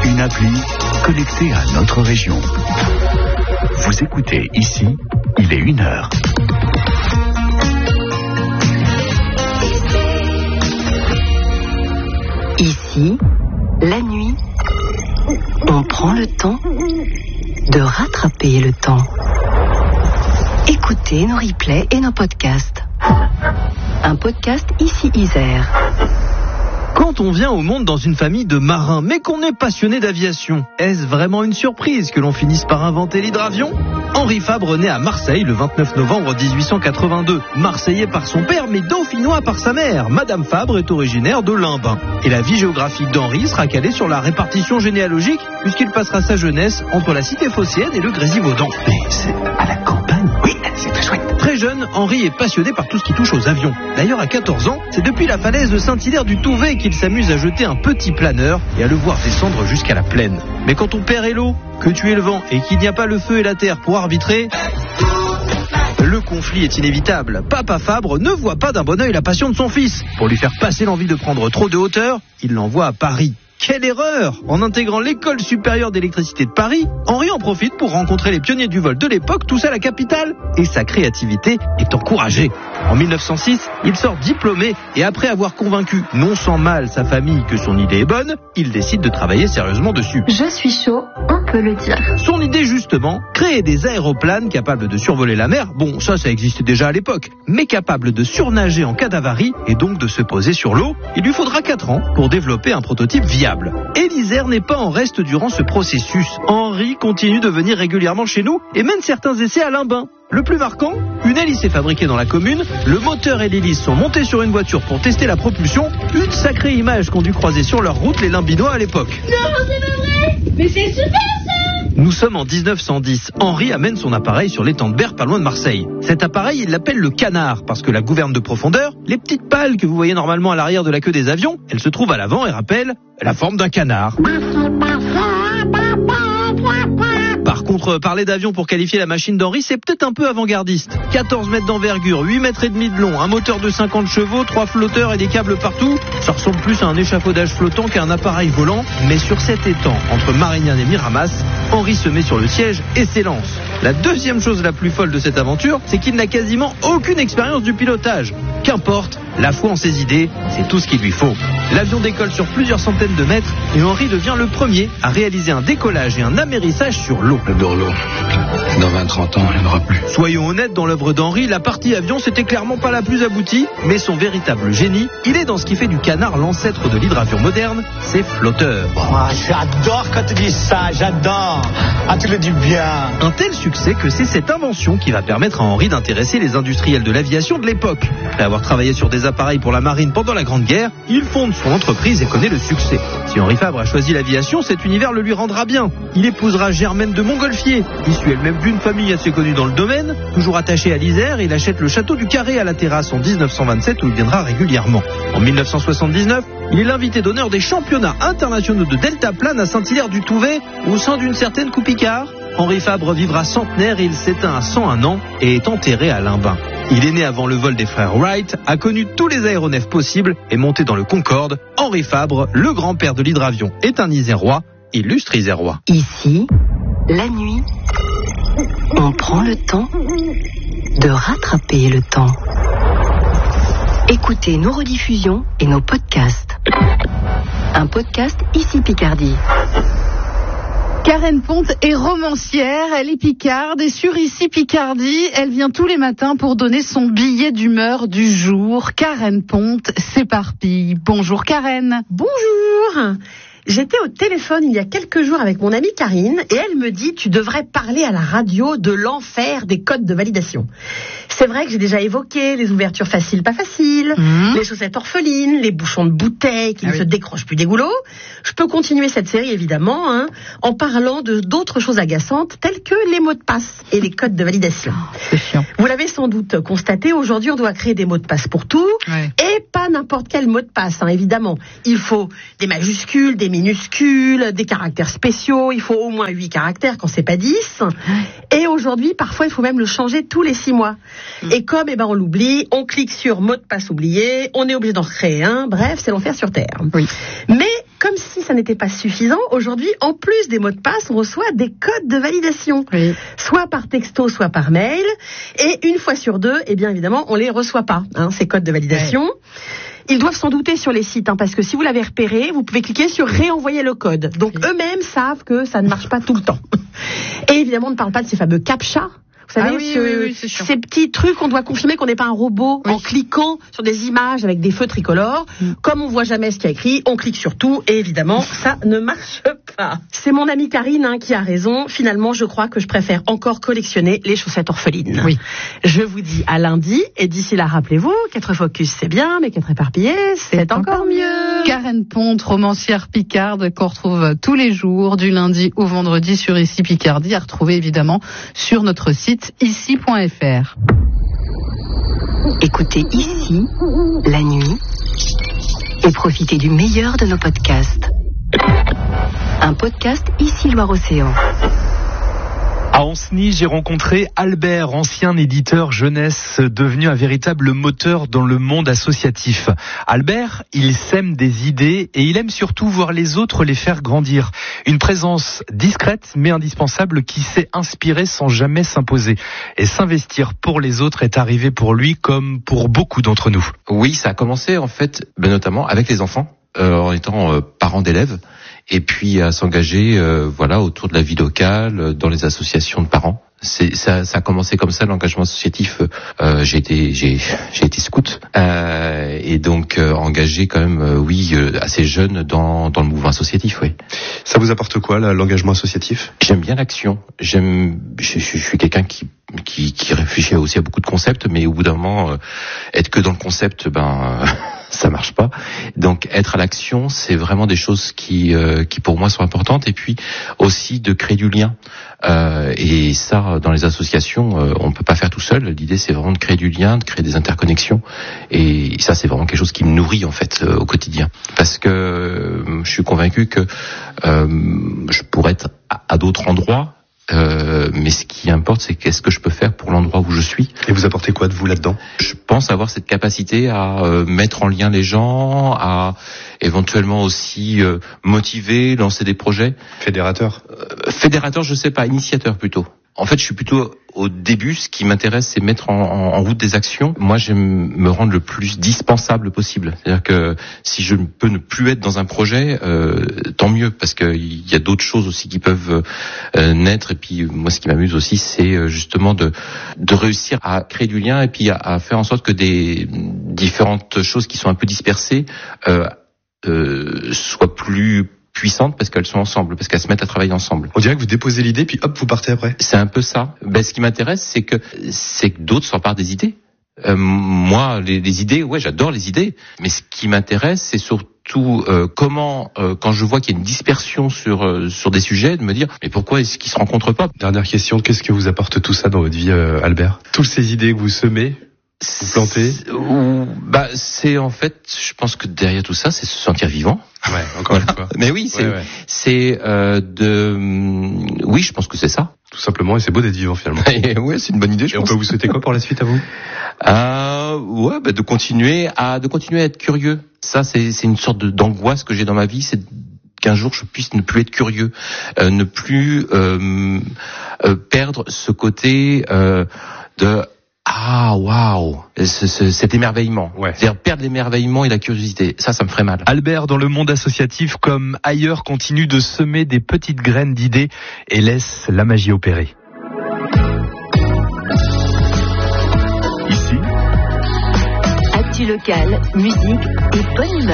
une appli connectée à notre région. Vous écoutez ici, il est 1h. Ici, la nuit, on prend le temps de rattraper le temps. Écoutez nos replays et nos podcasts. Un podcast ici Isère. Quand on vient au monde dans une famille de marins, mais qu'on est passionné d'aviation, est-ce vraiment une surprise que l'on finisse par inventer l'hydravion ? Henri Fabre naît à Marseille le 29 novembre 1882. Marseillais par son père, mais dauphinois par sa mère. Madame Fabre est originaire de Limbin. Et la vie géographique d'Henri sera calée sur la répartition généalogique, puisqu'il passera sa jeunesse entre la cité phocéenne et le Grésivaudan. Mais c'est à la campagne. Oui, c'est très chouette. Très jeune, Henri est passionné par tout ce qui touche aux avions. D'ailleurs, à 14 ans, c'est depuis la falaise de Saint-Hilaire du Touvet qu'il s'amuse à jeter un petit planeur et à le voir descendre jusqu'à la plaine. Mais quand ton père est l'eau, que tu es le vent et qu'il n'y a pas le feu et la terre pour arbitrer, le conflit est inévitable. Papa Fabre ne voit pas d'un bon œil la passion de son fils. Pour lui faire passer l'envie de prendre trop de hauteur, il l'envoie à Paris. Quelle erreur! En intégrant l'école supérieure d'électricité de Paris, Henri en profite pour rencontrer les pionniers du vol de l'époque, tous à la capitale, et sa créativité est encouragée. En 1906, il sort diplômé et après avoir convaincu, non sans mal, sa famille que son idée est bonne, il décide de travailler sérieusement dessus. Je suis chaud, on peut le dire. Son idée justement, créer des aéroplanes capables de survoler la mer, bon ça existait déjà à l'époque, mais capables de surnager en cas d'avarie et donc de se poser sur l'eau. Il lui faudra 4 ans pour développer un prototype viable. Et l'Isère n'est pas en reste durant ce processus. Henri continue de venir régulièrement chez nous et mène certains essais à Limbin. Le plus marquant, une hélice est fabriquée dans la commune, le moteur et l'hélice sont montés sur une voiture pour tester la propulsion, une sacrée image qu'ont dû croiser sur leur route les Limbinois à l'époque. Non, c'est pas vrai! Mais c'est super ça! Nous sommes en 1910. Henri amène son appareil sur l'étang de Berre, pas loin de Marseille. Cet appareil, il l'appelle le canard, parce que la gouverne de profondeur, les petites pales que vous voyez normalement à l'arrière de la queue des avions, elles se trouvent à l'avant et rappellent la forme d'un canard. Par contre, parler d'avion pour qualifier la machine d'Henri, c'est peut-être un peu avant-gardiste. 14 mètres d'envergure, 8 mètres et demi de long, un moteur de 50 chevaux, 3 flotteurs et des câbles partout. Ça ressemble plus à un échafaudage flottant qu'à un appareil volant. Mais sur cet étang, entre Marignane et Miramas, Henri se met sur le siège et s'élance. La deuxième chose la plus folle de cette aventure, c'est qu'il n'a quasiment aucune expérience du pilotage. Qu'importe, la foi en ses idées, c'est tout ce qu'il lui faut. L'avion décolle sur plusieurs centaines de mètres et Henri devient le premier à réaliser un décollage et un amérissage sur l'eau. J'adore l'eau. Dans 20-30 ans, il n'y en aura plus. Soyons honnêtes, dans l'œuvre d'Henri, la partie avion, c'était clairement pas la plus aboutie, mais son véritable génie, il est dans ce qui fait du canard l'ancêtre de l'hydravion moderne, ses flotteurs. Oh, j'adore quand tu dis ça, j'adore. Ah, tu le dis bien. Un tel succès que c'est cette invention qui va permettre à Henri d'intéresser les industriels de l'aviation de l'époque. Après avoir travaillé sur des appareils pour la marine pendant la Grande Guerre, il fonde son entreprise et connaît le succès. Si Henri Fabre a choisi l'aviation, cet univers le lui rendra bien. Il épousera Germaine de Montgolfier, issue elle-même d'une famille assez connue dans le domaine. Toujours attaché à l'Isère, il achète le château du Carré à la Terrasse en 1927 où il viendra régulièrement. En 1979, il est l'invité d'honneur des championnats internationaux de deltaplane à Saint-Hilaire du Touvet au sein d'une certaine Coupe Icare. Henri Fabre vivra centenaire et il s'éteint à 101 ans et est enterré à Limbin. Il est né avant le vol des frères Wright, a connu tous les aéronefs possibles et monté dans le Concorde. Henri Fabre, le grand-père de l'hydravion, est un Isérois, illustre Isérois. Ici, la nuit, on prend le temps de rattraper le temps. Écoutez nos rediffusions et nos podcasts. Un podcast ici Picardie. Karen Ponte est romancière, elle est picarde et sur Ici Picardie, elle vient tous les matins pour donner son billet d'humeur du jour. Karen Ponte s'éparpille. Bonjour Karen. Bonjour. J'étais au téléphone il y a quelques jours avec mon amie Karine et elle me dit « Tu devrais parler à la radio de l'enfer des codes de validation ». C'est vrai que j'ai déjà évoqué les ouvertures faciles, pas faciles, les chaussettes orphelines, les bouchons de bouteilles qui ne se décrochent plus des goulots. Je peux continuer cette série évidemment en parlant d'autres choses agaçantes telles que les mots de passe et les codes de validation. C'est chiant. Vous l'avez sans doute constaté, aujourd'hui on doit créer des mots de passe pour tout et pas n'importe quel mot de passe, évidemment. Il faut des majuscules, des minuscules, des caractères spéciaux, il faut au moins 8 caractères quand c'est pas 10. Et aujourd'hui, parfois, il faut même le changer tous les 6 mois. Et comme on l'oublie, on clique sur mot de passe oublié, on est obligé d'en recréer un, bref, c'est l'enfer sur Terre. Oui. Mais comme si ça n'était pas suffisant, aujourd'hui, en plus des mots de passe, on reçoit des codes de validation. Oui. Soit par texto, soit par mail. Et une fois sur deux, bien évidemment, on les reçoit pas, ces codes de validation. Ouais. Ils doivent s'en douter sur les sites, parce que si vous l'avez repéré, vous pouvez cliquer sur réenvoyer le code. Donc eux-mêmes savent que ça ne marche pas tout le temps. Et évidemment, on ne parle pas de ces fameux CAPTCHA. Vous savez, ces petits trucs qu'on doit confirmer qu'on n'est pas un robot en cliquant sur des images avec des feux tricolores. Comme on voit jamais ce qu'il y a écrit, on clique sur tout et évidemment, ça ne marche pas. C'est mon amie Karine qui a raison. Finalement, je crois que je préfère encore collectionner les chaussettes orphelines. Oui. Je vous dis à lundi et d'ici là, rappelez-vous, 4 focus c'est bien, mais 4 éparpillés c'est encore mieux. Karen Ponte, romancière picarde qu'on retrouve tous les jours du lundi au vendredi sur Ici Picardie, à retrouver évidemment sur notre site ici.fr. Écoutez Ici, la nuit, et profitez du meilleur de nos podcasts. Un podcast Ici Loire-Océan. À Ancenis, j'ai rencontré Albert, ancien éditeur jeunesse, devenu un véritable moteur dans le monde associatif. Albert, il sème des idées et il aime surtout voir les autres les faire grandir. Une présence discrète mais indispensable qui sait inspirer sans jamais s'imposer. Et s'investir pour les autres est arrivé pour lui comme pour beaucoup d'entre nous. Oui, ça a commencé en fait, notamment avec les enfants, en étant parent d'élèves. Et puis à s'engager autour de la vie locale, dans les associations de parents. Ça a commencé comme ça, l'engagement associatif. J'ai été scout et donc engagé quand même assez jeune dans le mouvement associatif. Oui. Ça vous apporte quoi l'engagement associatif? J'aime bien l'action. Je suis quelqu'un qui réfléchit aussi à beaucoup de concepts, mais au bout d'un moment être que dans le concept, ça marche pas. Donc être à l'action, c'est vraiment des choses qui pour moi sont importantes, et puis aussi de créer du lien. Et ça, dans les associations, on peut pas faire tout seul. L'idée, c'est vraiment de créer du lien, de créer des interconnexions. Et ça, c'est vraiment quelque chose qui me nourrit en fait au quotidien. Parce que je suis convaincu que je pourrais être à d'autres endroits. Mais ce qui importe, c'est qu'est-ce que je peux faire pour l'endroit où je suis. Et vous apportez quoi de vous là-dedans? Je pense avoir cette capacité à mettre en lien les gens, à éventuellement aussi motiver, lancer des projets. Fédérateur, je sais pas, initiateur plutôt. En fait, je suis plutôt au début. Ce qui m'intéresse, c'est mettre en route des actions. Moi, j'aime me rendre le plus dispensable possible. C'est-à-dire que si je peux ne plus être dans un projet, tant mieux, parce qu'il y a d'autres choses aussi qui peuvent naître. Et puis, moi, ce qui m'amuse aussi, c'est justement de réussir à créer du lien et puis à faire en sorte que des différentes choses qui sont un peu dispersées soient plus puissantes parce qu'elles sont ensemble, parce qu'elles se mettent à travailler ensemble. On dirait que vous déposez l'idée, puis hop, vous partez après. C'est un peu ça. Ce qui m'intéresse, c'est que d'autres s'emparent des idées. Moi, les idées, j'adore les idées, mais ce qui m'intéresse, c'est surtout comment, quand je vois qu'il y a une dispersion sur des sujets, de me dire, mais pourquoi est-ce qu'ils se rencontrent pas? Dernière question, qu'est-ce que vous apporte tout ça dans votre vie, Albert? Toutes ces idées que vous semez, vous plantez? C'est en fait, je pense que derrière tout ça, c'est se sentir vivant. Ouais, encore une fois. Mais oui, c'est oui, je pense que c'est ça. Tout simplement, et c'est beau d'être vivant finalement. Oui, c'est une bonne idée. Et on peut vous souhaiter quoi pour la suite à vous? De continuer à être curieux. Ça, c'est une sorte d'angoisse que j'ai dans ma vie, c'est qu'un jour je puisse ne plus être curieux, ne plus perdre ce côté de waouh, cet émerveillement. C'est-à-dire perdre l'émerveillement et la curiosité. Ça me ferait mal. Albert, dans le monde associatif comme ailleurs, continue de semer des petites graines d'idées et laisse la magie opérer. Ici, actu locale, musique et bonne humeur.